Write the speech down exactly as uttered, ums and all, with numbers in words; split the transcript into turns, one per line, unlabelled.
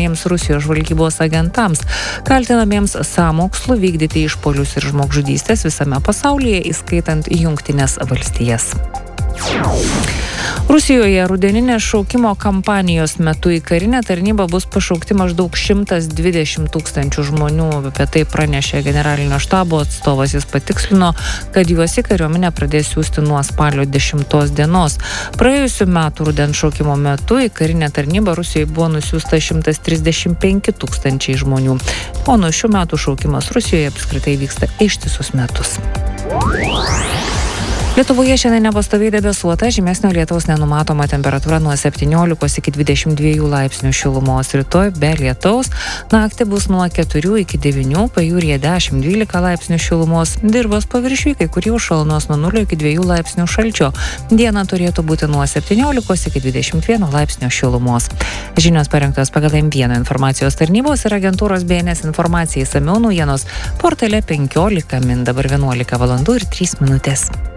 septyniems Rusijos žvalgybos agentams, kaltinamiems sąmokslu vykdyti išpuolius ir žmogžudystės visame pasaulyje, įskaitant Jungtines valstijas. Rusijoje rudeninės šaukimo kampanijos metu į karinę tarnybą bus pašaukti maždaug šimtas dvidešimt tūkstančių žmonių. Apie tai pranešė generalinio štabo atstovas. Jis patikslino, kad juos į kariuomenę pradės siųsti nuo spalio dešimtos dienos. Praėjusių metų rudens šaukimo metu į karinę tarnybą Rusijoje buvo nusiųsta šimtas trisdešimt penki tūkstančiai žmonių. O nuo šių metų šaukimas Rusijoje apskritai vyksta ištisus metus. Lietuvoje šiandien nepastoviai debesuota, žymesnio lietaus nenumatoma, temperatūra nuo septyniolikos iki dvidešimt dviejų laipsnių šilumos. Rytoj be lietaus, naktį bus nuo keturių iki devynių, pajūryje dešimt dvylika laipsnių šilumos, dirvos paviršiui kai kur jau šalnos nuo nulio iki dviejų laipsnių šalčio. Dieną turėtų būti nuo septyniolikos iki dvidešimt vieno laipsnio šilumos. Žinios parengtos pagal M vieną informacijos tarnybos ir agentūros B N S informacija. Išsamiau naujienos portale penkiolika min, dabar vienuolika valandų ir trys minutės.